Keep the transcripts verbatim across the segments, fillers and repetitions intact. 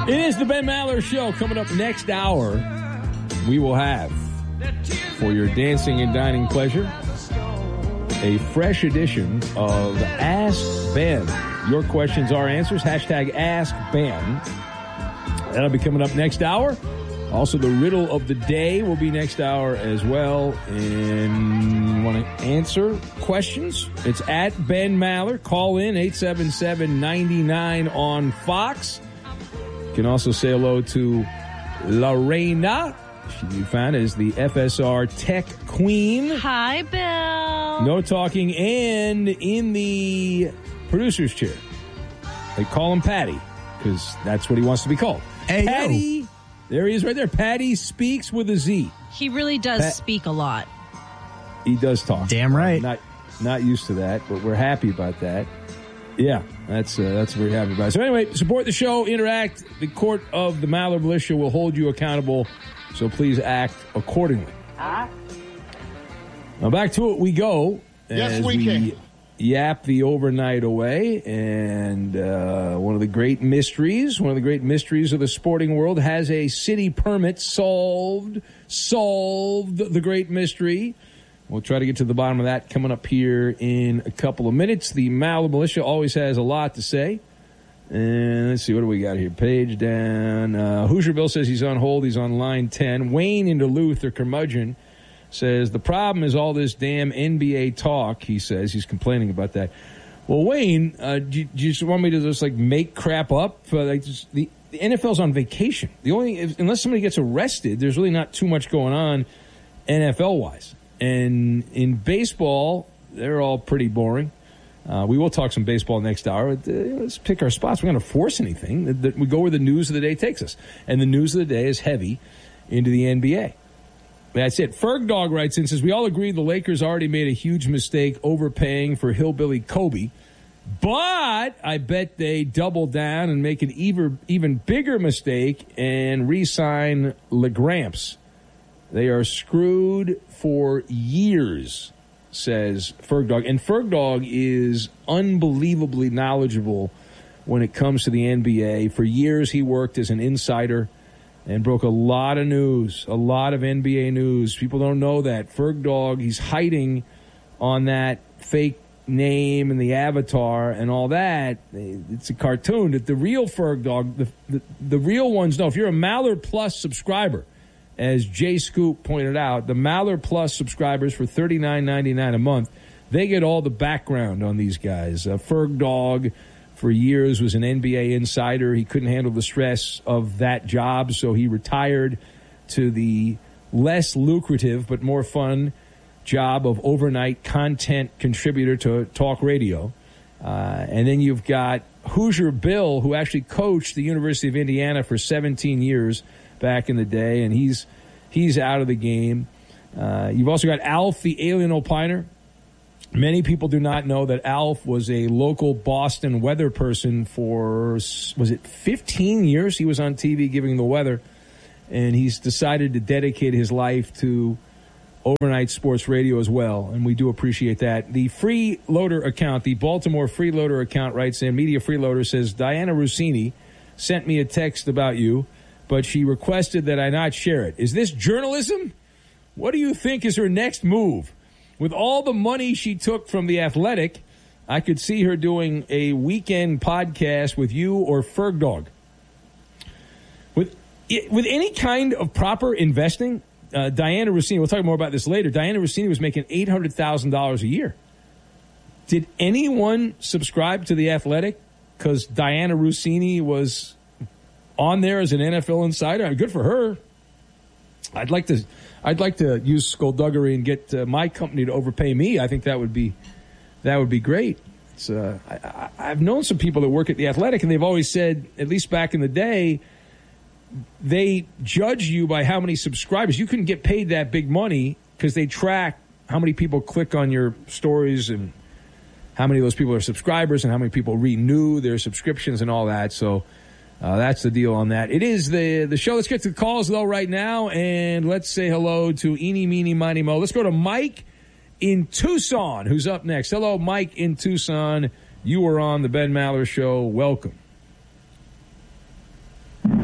It is the Ben Maller Show. Coming up next hour, we will have, for your dancing and dining pleasure, a fresh edition of Ask Ben. Your questions, our answers. Hashtag Ask Ben. That'll be coming up next hour. Also, the riddle of the day will be next hour as well. And you want to answer questions? It's at Ben Maller. Call in eight seven seven, nine nine on Fox. You can also say hello to Lorena. She can be found as the F S R Tech Queen. Hi, Bill. No talking. And in the producer's chair, they call him Patty because that's what he wants to be called. Hey, Patty. yo. There he is right there. Patty speaks with a Z. He really does Pat- speak a lot. He does talk. Damn right. Not not used to that, but we're happy about that. Yeah, that's uh, that's very happy about it. So anyway, support the show, interact. The court of the Maller Militia will hold you accountable, so please act accordingly. Uh-huh. Now back to it we go. Yes, as we, we can. Yap the overnight away, and uh, one of the great mysteries, one of the great mysteries of the sporting world, has a city permit solved, solved the great mystery. We'll try to get to the bottom of that coming up here in a couple of minutes. The Maller Militia always has a lot to say. And let's see, what do we got here? Page down. Uh, Hoosier Bill says he's on hold. He's on line ten. Wayne in Duluth, or Curmudgeon, says, the problem is all this damn N B A talk, he says. He's complaining about that. Well, Wayne, uh, do, you, do you just want me to just, like, make crap up? Uh, like just, the, the N F L's on vacation. The only, if, unless somebody gets arrested, there's really not too much going on N F L-wise. And in baseball, they're all pretty boring. Uh, we will talk some baseball next hour. But, uh, let's pick our spots. We're not going to force anything. We go where the news of the day takes us. And the news of the day is heavy into the N B A. That's it. Ferg Dog writes in, says, we all agree the Lakers already made a huge mistake overpaying for Hillbilly Kobe, but I bet they double down and make an even, even bigger mistake and re-sign LeGramps. They are screwed for years, says Ferg Dog. And Ferg Dog is unbelievably knowledgeable when it comes to the N B A. For years he worked as an insider and broke a lot of news, a lot of N B A news. People don't know that. Ferg Dog, he's hiding on that fake name and the avatar and all that. It's a cartoon. That the real Ferg Dog, the, the, the real ones know. If you're a Maller Plus subscriber, as Jay Scoop pointed out, the Maller Plus subscribers for thirty-nine ninety-nine a month, they get all the background on these guys. Uh, Ferg Dog, for years, was an N B A insider. He couldn't handle the stress of that job, so he retired to the less lucrative but more fun job of overnight content contributor to talk radio. Uh, and then you've got Hoosier Bill, who actually coached the University of Indiana for seventeen years back in the day, and he's he's out of the game. Uh, you've also got Alf, the alien opiner. Many people do not know that Alf was a local Boston weather person for, was it fifteen years? He was on T V giving the weather, and he's decided to dedicate his life to overnight sports radio as well, and we do appreciate that. The Freeloader account, the Baltimore Freeloader account, writes in, Media Freeloader says, Diana Rossini sent me a text about you, but she requested that I not share it. Is this journalism? What do you think is her next move? With all the money she took from The Athletic, I could see her doing a weekend podcast with you or Ferg Dog. With, with any kind of proper investing, uh, Diana Rossini, we'll talk more about this later, Diana Rossini was making eight hundred thousand dollars a year. Did anyone subscribe to The Athletic because Diana Rossini was on there as an N F L insider? I mean, good for her. I'd like to I'd like to use skullduggery and get uh, my company to overpay me. I think that would be that would be great. It's, uh, I, I've known some people that work at The Athletic, and they've always said, at least back in the day, they judge you by how many subscribers. You couldn't get paid that big money because they track how many people click on your stories and how many of those people are subscribers and how many people renew their subscriptions and all that. So uh, that's the deal on that. It is the the show. Let's get to the calls, though, right now, and let's say hello to Eeny, Meeny, Miny, Mo. Let's go to Mike in Tucson, who's up next. Hello, Mike in Tucson. You are on the Ben Maller Show. Welcome.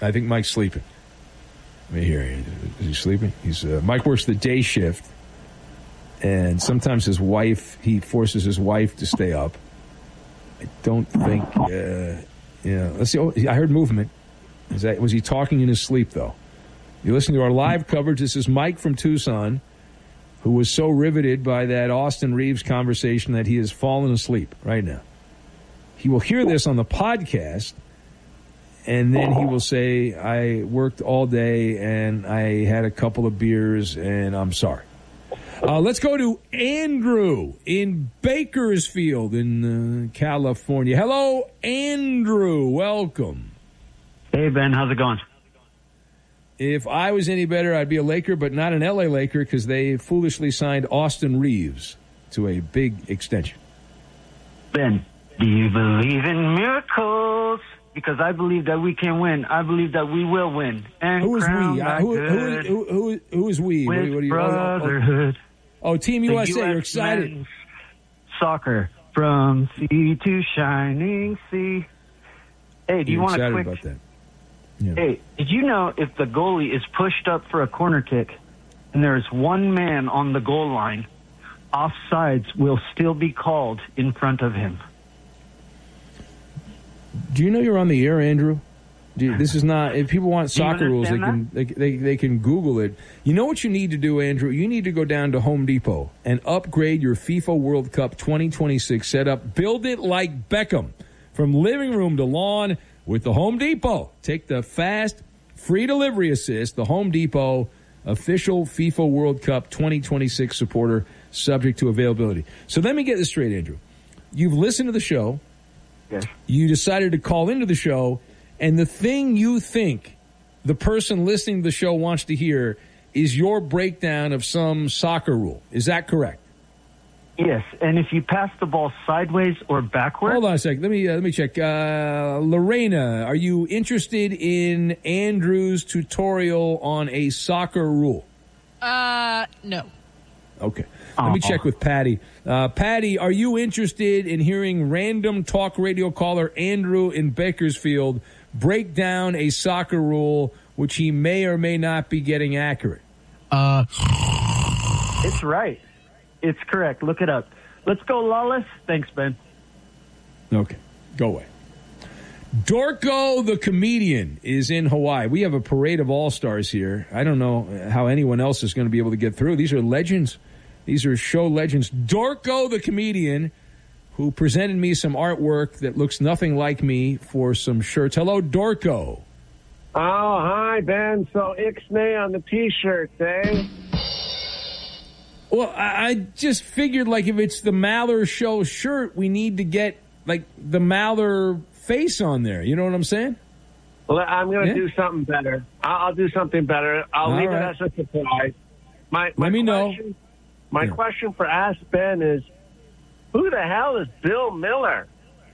I think Mike's sleeping. Let me hear. Is he sleeping? He's uh, Mike works the day shift, and sometimes his wife, he forces his wife to stay up. I don't think, uh, yeah. Let's see. Oh, I heard movement. Is that, was he talking in his sleep, though? You're listening to our live coverage. This is Mike from Tucson, who was so riveted by that Austin Reeves conversation that he has fallen asleep right now. He will hear this on the podcast, and then he will say, I worked all day, and I had a couple of beers, and I'm sorry. Uh, let's go to Andrew in Bakersfield in uh, California. Hello, Andrew. Welcome. Hey, Ben. How's it going? If I was any better, I'd be a Laker, but not an L A Laker because they foolishly signed Austin Reeves to a big extension. Ben, do you believe in miracles? Because I believe that we can win. I believe that we will win. And who is we? Uh, who, who, who, who, who is we? With what, what, what, brotherhood. Oh, oh, Team U S A, U S you're excited. men's Soccer from sea to shining sea. Hey, do you You're want excited a quick... about that. Yeah. Hey, did you know if the goalie is pushed up for a corner kick and there's one man on the goal line, offsides will still be called in front of him? Do you know you're on the air, Andrew? Dude, this is not. If people want soccer rules, they can they, they they can Google it. You know what you need to do, Andrew? You need to go down to Home Depot and upgrade your FIFA World Cup twenty twenty-six setup. Build it like Beckham, from living room to lawn with the Home Depot. Take the fast, free delivery assist. The Home Depot official FIFA World Cup twenty twenty-six supporter, subject to availability. So let me get this straight, Andrew. You've listened to the show. Yes. You decided to call into the show, and the thing you think the person listening to the show wants to hear is your breakdown of some soccer rule. Is that correct? Yes, and if you pass the ball sideways or backwards... Hold on a second. Let me uh, let me check. Uh, Lorena, are you interested in Andrew's tutorial on a soccer rule? Uh, no. Okay. Let me check with Patty. Uh, Patty, are you interested in hearing random talk radio caller Andrew in Bakersfield break down a soccer rule which he may or may not be getting accurate? Uh, It's right. It's correct. Look it up. Let's go, Lawless. Thanks, Ben. Okay. Go away. Dorko the comedian is in Hawaii. We have a parade of all-stars here. I don't know how anyone else is going to be able to get through. These are legends. These are show legends. Dorko the comedian, who presented me some artwork that looks nothing like me for some shirts. Hello, Dorko. Oh, hi, Ben. So Ixnay on the T-shirts, eh? Well, I, I just figured, like, if it's the Maller Show shirt, we need to get, like, the Maller face on there. You know what I'm saying? Well, I'm going to Yeah. do something better. I'll, I'll do something better. I'll All leave right. it as a surprise. My, my Let me know. question, My Yeah. question for Ask Ben is, who the hell is Bill Miller?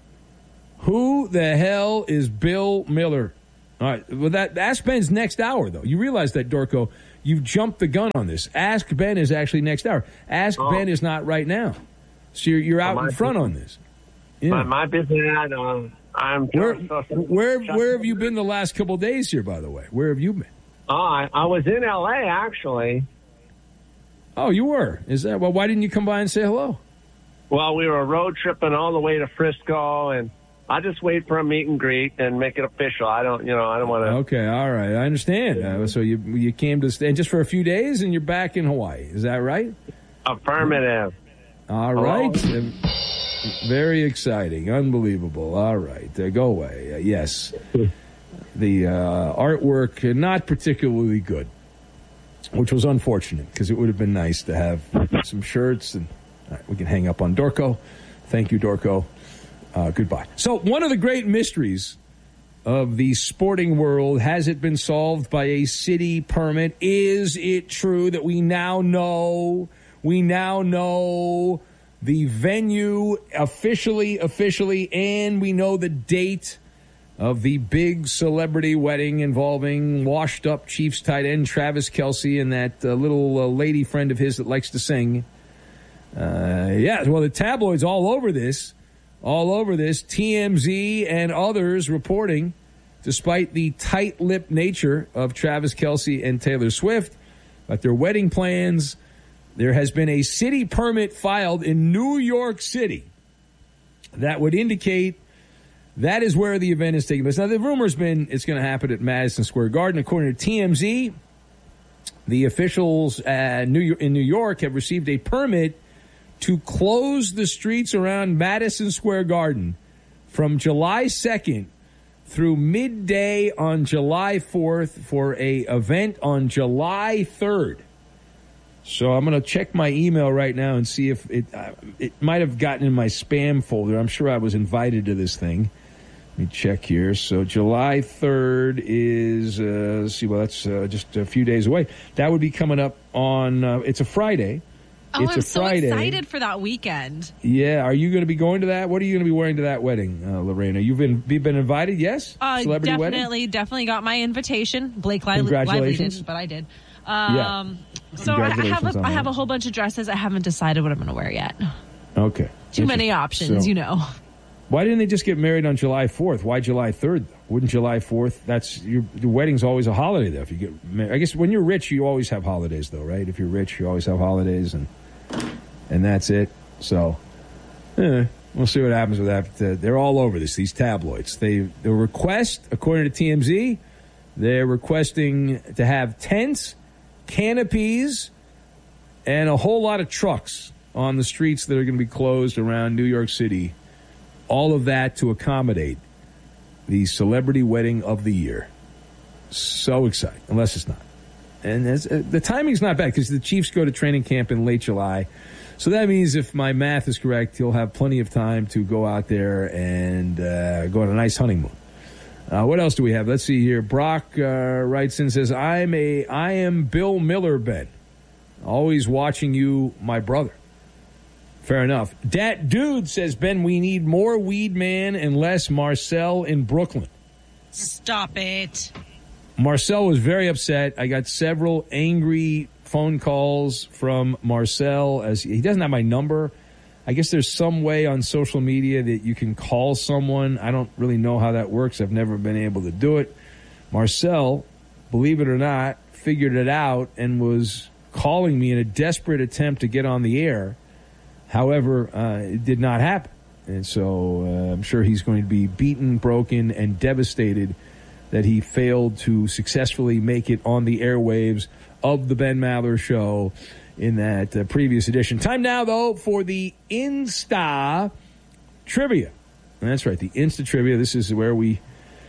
Who the hell is Bill Miller? All right. Well, that Ask Ben's next hour, though. You realize that, Dorko, you've jumped the gun on this. Ask Ben is actually next hour. Ask Oh. Ben is not right now. So you're, you're out Well, in my- front on this. Yeah. My, my business, um, I'm Where, so- so- where, where have you been the last couple of days here, by the way? Where have you been? Oh, I, I was in L A, actually. Oh, you were? Is that, well, why didn't you come by and say hello? Well, we were road tripping all the way to Frisco, and I just wait for a meet and greet and make it official. I don't, you know, I don't want to. Okay, all right. I understand. Uh, so you you came to stay just for a few days and you're back in Hawaii. Is that right? Affirmative. All right. Uh, Very exciting. Unbelievable. All right. Uh, go away. Uh, yes. The uh, artwork, uh, not particularly good, which was unfortunate because it would have been nice to have some shirts. And all right, we can hang up on Dorko. Thank you, Dorko. Uh, goodbye. So one of the great mysteries of the sporting world, has it been solved by a city permit? Is it true that we now know, we now know the venue officially, officially, and we know the date of the big celebrity wedding involving washed-up Chiefs tight end Travis Kelce and that uh, little uh, lady friend of his that likes to sing? Uh, yeah, well, the tabloids all over this. All over this, T M Z and others reporting despite the tight-lipped nature of Travis Kelce and Taylor Swift, but their wedding plans, there has been a city permit filed in New York City that would indicate that is where the event is taking place. Now, the rumor's been it's going to happen at Madison Square Garden. According to T M Z, the officials uh, New York, in New York have received a permit to close the streets around Madison Square Garden from July second through midday on July fourth for a event on July third. So I'm going to check my email right now and see if it uh, it might have gotten in my spam folder. I'm sure I was invited to this thing. Let me check here. So July third is, uh, let's see, well, that's uh, just a few days away. That would be coming up on, uh, it's a Friday. Oh, it's I'm a so Friday. excited for that weekend. Yeah. Are you going to be going to that? What are you going to be wearing to that wedding, uh, Lorena? You've been you've been invited, yes? Uh, Celebrity definitely, wedding? definitely got my invitation. Blake Lively, Congratulations. Lively didn't, but I did. Um, Yeah. So I, I have Congratulations a, on I have that. a whole bunch of dresses. I haven't decided what I'm going to wear yet. Okay. Too many Interesting. options, So- you know. Why didn't they just get married on July fourth? Why July third? Wouldn't July fourth? That's your, your wedding's always a holiday, though. If you get married, I guess when you're rich, you always have holidays, though, right? If you're rich, you always have holidays, and and that's it. So, eh, we'll see what happens with that. Uh, they're all over this. These tabloids. They the request, according to T M Z, they're requesting to have tents, canopies, and a whole lot of trucks on the streets that are going to be closed around New York City. All of that to accommodate the celebrity wedding of the year. So exciting, unless it's not. And it's, uh, the timing's not bad because the Chiefs go to training camp in late July. So that means if my math is correct, he'll have plenty of time to go out there and uh, go on a nice honeymoon. Uh, what else do we have? Let's see here. Brock uh, writes in, says, I'm a, I am Bill Miller, Ben. Always watching you, my brother. Fair enough. Dat Dude says, Ben, we need more Weed Man and less Marcel in Brooklyn. Stop it. Marcel was very upset. I got several angry phone calls from Marcel. As he doesn't have my number. I guess there's some way on social media that you can call someone. I don't really know how that works. I've never been able to do it. Marcel, believe it or not, figured it out and was calling me in a desperate attempt to get on the air. However, uh, it did not happen. And so uh, I'm sure he's going to be beaten, broken, and devastated that he failed to successfully make it on the airwaves of the Ben Maller Show in that uh, previous edition. Time now, though, for the Insta Trivia. And that's right, the Insta Trivia. This is where we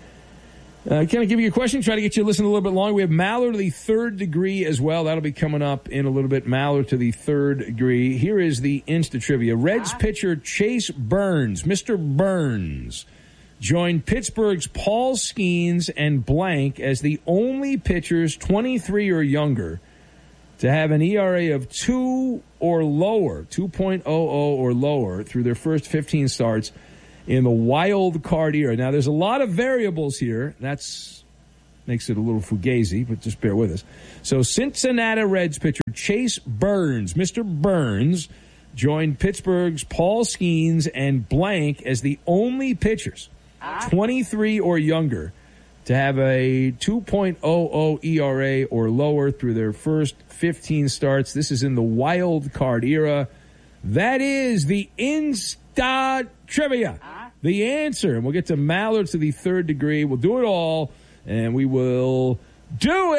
Uh, can I give you a question? Try to get you to listen a little bit longer. We have Maller to the third degree as well. That'll be coming up in a little bit. Maller to the third degree. Here is the Insta Trivia. Reds pitcher Chase Burns, Mister Burns, joined Pittsburgh's Paul Skeens and blank as the only pitchers twenty-three or younger to have an E R A of two or lower, two point oh oh or lower through their first fifteen starts in the wild card era. Now, there's a lot of variables here. That's makes it a little fugazi, but just bear with us. So, Cincinnati Reds pitcher Chase Burns, Mister Burns, joined Pittsburgh's Paul Skeens and blank as the only pitchers, twenty-three or younger, to have a two point oh oh E R A or lower through their first fifteen starts. This is in the wild card era. That is the Insta Trivia. The answer, and we'll get to Maller to the third degree. We'll do it all, and we will do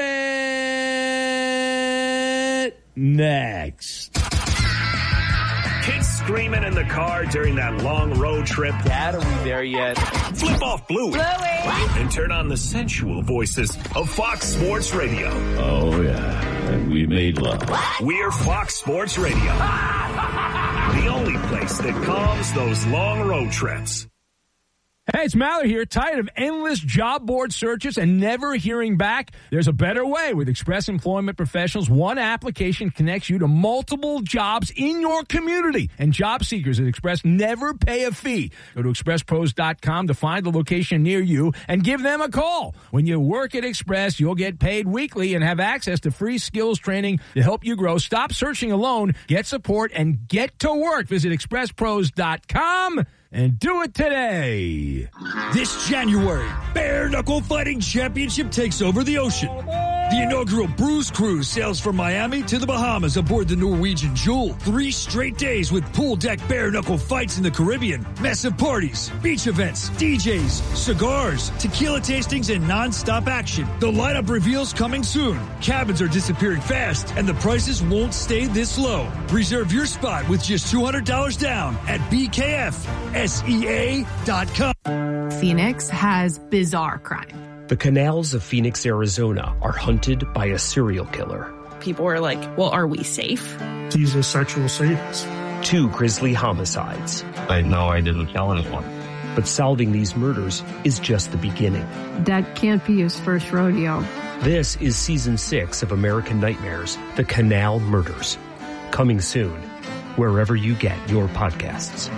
it next. Kids screaming in the car during that long road trip. Dad, are we there yet? Flip off Bluey. And turn on the sensual voices of Fox Sports Radio. Oh, yeah. And we made love. We're Fox Sports Radio. The only place that calms those long road trips. Hey, it's Maller here. Tired of endless job board searches and never hearing back? There's a better way. With Express Employment Professionals, one application connects you to multiple jobs in your community. And job seekers at Express never pay a fee. Go to express pros dot com to find the location near you and give them a call. When you work at Express, you'll get paid weekly and have access to free skills training to help you grow. Stop searching alone. Get support and get to work. Visit express pros dot com and do it today. This January, Bare Knuckle Fighting Championship takes over the ocean. The inaugural Bruise Cruise sails from Miami to the Bahamas aboard the Norwegian Jewel. Three straight days with pool deck bare knuckle fights in the Caribbean, massive parties, beach events, D Js, cigars, tequila tastings, and non-stop action. The lineup reveals coming soon. Cabins are disappearing fast, and the prices won't stay this low. Reserve your spot with just two hundred dollars down at B K F S E A dot com. Phoenix has bizarre crime. The canals of Phoenix, Arizona are hunted by a serial killer. People were like, well, are we safe? He's a sexual sadist. Two grisly homicides. I know I didn't kill anyone. But solving these murders is just the beginning. That can't be his first rodeo. This is season six of American Nightmares, The Canal Murders. Coming soon, wherever you get your podcasts.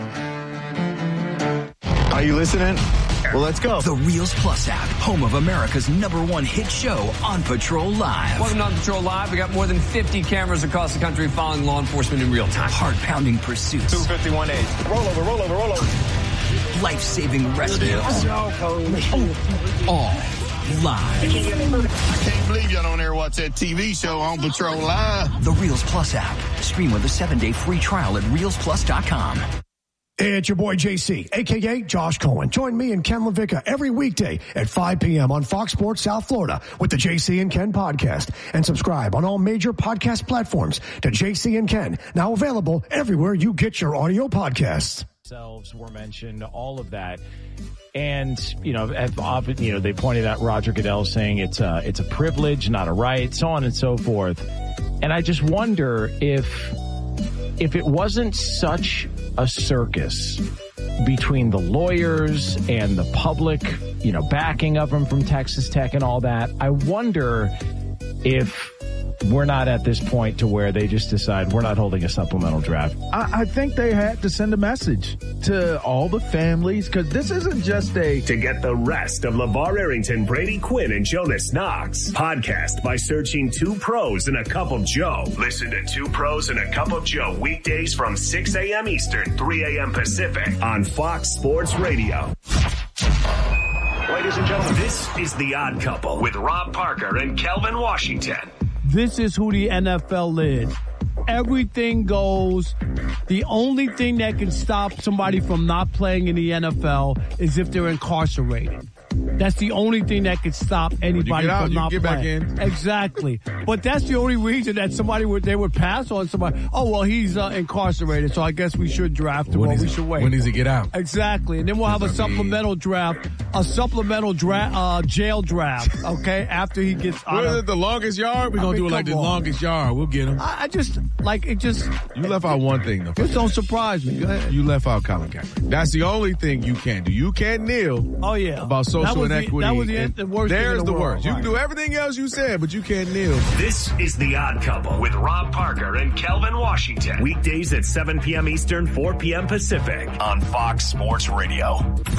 Are you listening? Well, let's go. The Reels Plus app, home of America's number one hit show, On Patrol Live. Welcome to On Patrol Live. We got more than fifty cameras across the country following law enforcement in real time. Heart-pounding pursuits. two fifty-one eight. Roll over, roll over, roll over. Life-saving rescues. All live. I can't believe y'all don't ever watch that T V show On Patrol Live. The Reels Plus app. Stream with a seven-day free trial at reels plus dot com. Hey, it's your boy J C, a k a. Josh Cohen. Join me and Ken LaVicka every weekday at five p.m. on Fox Sports South Florida with the J C and Ken podcast. And subscribe on all major podcast platforms to J C and Ken, now available everywhere you get your audio podcasts. Selves were mentioned, all of that. And, you know, have often, you know, they pointed out Roger Goodell saying it's a, it's a privilege, not a right, so on and so forth. And I just wonder if, if it wasn't such a circus between the lawyers and the public, you know, backing of them from Texas Tech and all that, I wonder if we're not at this point to where they just decide we're not holding a supplemental draft. I, I think they had to send a message to all the families, because this isn't just a... To get the rest of LeVar Arrington, Brady Quinn, and Jonas Knox, podcast by searching Two Pros and a Cup of Joe. Listen to Two Pros and a Cup of Joe weekdays from six a.m. Eastern, three a.m. Pacific on Fox Sports Radio. Ladies and gentlemen, this is The Odd Couple with Rob Parker and Kelvin Washington. This is who the N F L is. Everything goes. The only thing that can stop somebody from not playing in the N F L is if they're incarcerated. That's the only thing that could stop anybody out, from not get playing. Back in. Exactly. But that's the only reason that somebody would they would pass on somebody. Oh, well, he's uh, incarcerated, so I guess we should draft him. When or we should wait. When does he get out? Exactly. And then we'll have a supplemental draft, a supplemental draft, uh, jail draft. Okay, after he gets out. What is of, it, the longest yard? We're gonna I mean, do it like the on. longest yard. We'll get him. I, I just like it. Just you left out one thing though. Just don't surprise me. Go ahead. You left out Colin Kaepernick. That's the only thing you can't do. You can't kneel. Oh yeah. About social inequity. The, The, the worst There's in the, the worst. Right. You can do everything else you said, but you can't kneel. This is The Odd Couple with Rob Parker and Kelvin Washington. Weekdays at seven p.m. Eastern, four p.m. Pacific on Fox Sports Radio.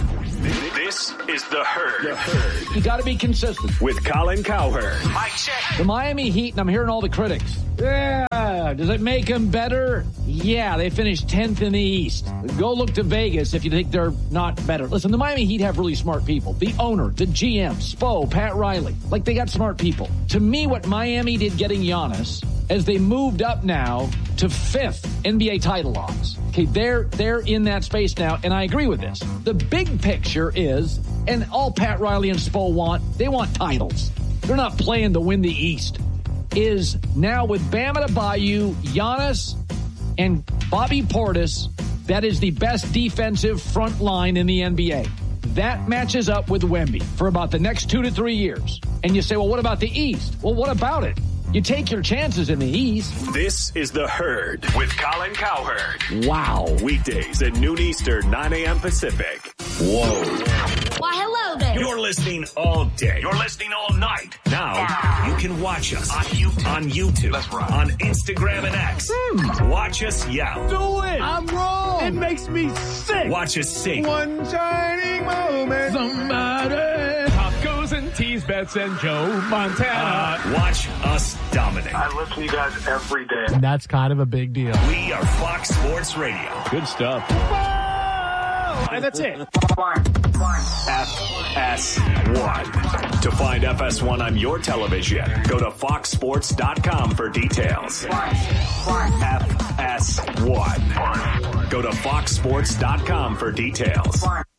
This is The Herd. The Herd. You got to be consistent. With Colin Cowherd. Mike check. The Miami Heat, and I'm hearing all the critics. Yeah. Does it make them better? Yeah, they finished tenth in the East. Go look to Vegas if you think they're not better. Listen, the Miami Heat have really smart people. The owner, the G M, Spo, Pat Riley. Like, they got smart people. To me, what Miami did getting Giannis, as they moved up now to fifth N B A title odds. Okay, they're, they're in that space now, and I agree with this. The big picture is, and all Pat Riley and Spo want, they want titles. They're not playing to win the East. Is now with Bam Adebayo, Giannis, and Bobby Portis, that is the best defensive front line in the N B A. That matches up with Wemby for about the next two to three years. And you say, well, what about the East? Well, what about it? You take your chances in the East. This is The Herd with Colin Cowherd. Wow. Weekdays at noon Eastern, nine a.m. Pacific. Whoa. Why, hello there. You're listening all day. You're listening all night. Now, you can watch us on YouTube, on, YouTube, That's right. on Instagram and X. Mm. Watch us yell. Do it. I'm wrong. It makes me sick. Watch us sing. One shining moment. Somebody. Tacos and tease bets and Joe Montana. Uh, watch us dominate. I listen to you guys every day. And that's kind of a big deal. We are Fox Sports Radio. Good stuff. And that's it. F S one. To find F S one on your television, go to fox sports dot com for details. F S one. Go to fox sports dot com for details.